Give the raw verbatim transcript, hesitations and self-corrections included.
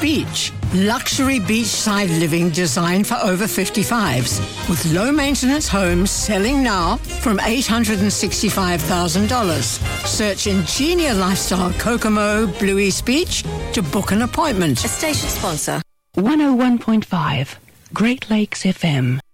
Beach. Luxury beachside living designed for over fifty-fives. With low-maintenance homes selling now from eight hundred sixty-five thousand dollars. Search Ingenia Lifestyle Kokomo Blue East Beach to book an appointment. A station sponsor. one oh one point five Great Lakes F M.